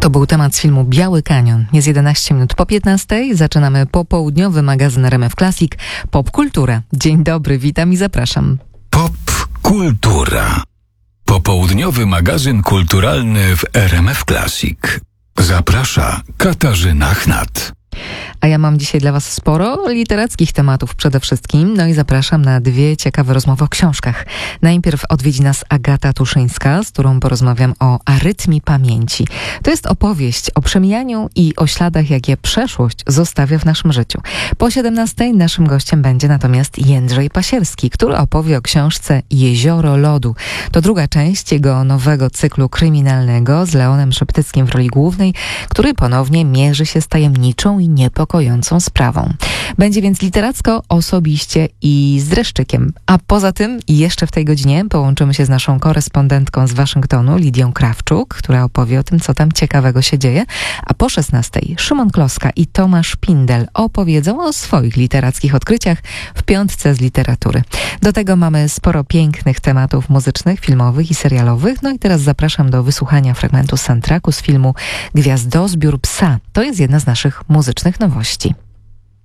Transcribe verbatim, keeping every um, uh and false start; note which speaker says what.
Speaker 1: To był temat z filmu Biały Kanion. Jest jedenaście minut po piętnastej. Zaczynamy popołudniowy magazyn R M F Classic Pop Kultura. Dzień dobry, witam i zapraszam.
Speaker 2: Pop Kultura. Popołudniowy magazyn kulturalny w R M F Classic. Zaprasza Katarzyna Chnat.
Speaker 1: A ja mam dzisiaj dla Was sporo literackich tematów przede wszystkim, no i zapraszam na dwie ciekawe rozmowy o książkach. Najpierw odwiedzi nas Agata Tuszyńska, z którą porozmawiam o arytmii pamięci. To jest opowieść o przemijaniu i o śladach, jakie przeszłość zostawia w naszym życiu. Po siedemnastej naszym gościem będzie natomiast Jędrzej Pasierski, który opowie o książce Jezioro Lodu. To druga część jego nowego cyklu kryminalnego z Leonem Szeptyckim w roli głównej, który ponownie mierzy się z tajemniczą i niepokojącą sprawą. Będzie więc literacko, osobiście i z dreszczykiem. A poza tym jeszcze w tej godzinie połączymy się z naszą korespondentką z Waszyngtonu, Lidią Krawczuk, która opowie o tym, co tam ciekawego się dzieje. A po szesnastej Szymon Kloska i Tomasz Pindel opowiedzą o swoich literackich odkryciach w piątce z literatury. Do tego mamy sporo pięknych tematów muzycznych, filmowych i serialowych. No i teraz zapraszam do wysłuchania fragmentu soundtracku z filmu Gwiazdozbiór psa. To jest jedna z naszych muzycznych nowości.